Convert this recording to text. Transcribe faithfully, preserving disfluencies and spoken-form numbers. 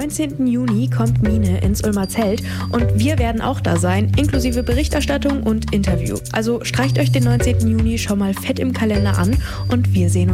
neunzehnten Juni kommt Mine ins Ulmer Zelt und wir werden auch da sein, inklusive Berichterstattung und Interview. Also streicht euch den neunzehnten Juni schon mal fett im Kalender an und wir sehen uns